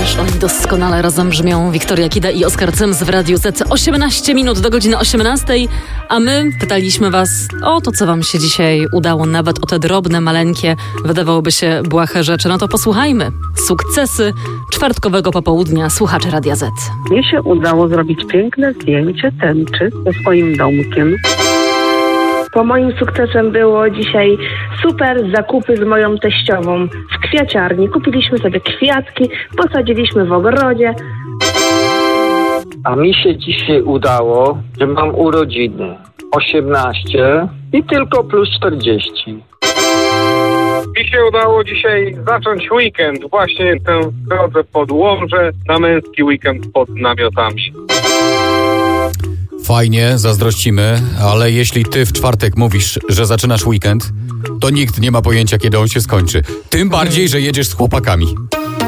Ależ oni doskonale razem brzmią. Wiktoria Kida i Oskar Cyms w Radiu Z. 18 minut do godziny 18, a my pytaliśmy was o to, co wam się dzisiaj udało, nawet o te drobne, maleńkie, wydawałoby się błahe rzeczy. No to posłuchajmy. Sukcesy czwartkowego popołudnia słuchaczy Radia Z. Mnie się udało zrobić piękne zdjęcie tęczy ze swoim domkiem. Bo moim sukcesem było dzisiaj super zakupy z moją teściową w kwiaciarni. Kupiliśmy sobie kwiatki, posadziliśmy w ogrodzie. A mi się dzisiaj udało, że mam urodziny 18 i tylko plus 40. Mi się udało dzisiaj zacząć weekend. Właśnie tę drodze pod Łomżę na męski weekend pod namiotami. Fajnie, zazdrościmy, ale jeśli ty w czwartek mówisz, że zaczynasz weekend, to nikt nie ma pojęcia, kiedy on się skończy. Tym bardziej, że jedziesz z chłopakami.